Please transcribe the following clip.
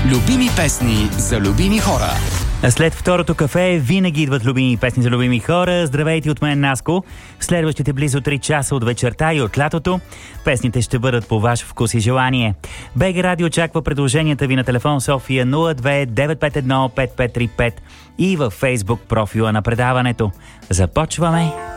Любими песни за любими хора. След второто кафе винаги идват любими песни за любими хора. Здравейте от мен, Наско. В следващите близо 3 часа от вечерта и от лятото песните ще бъдат по ваш вкус и желание. БГ Радио очаква предложенията ви на телефон София 02 951 5535 и във Фейсбук профила на предаването. Започваме!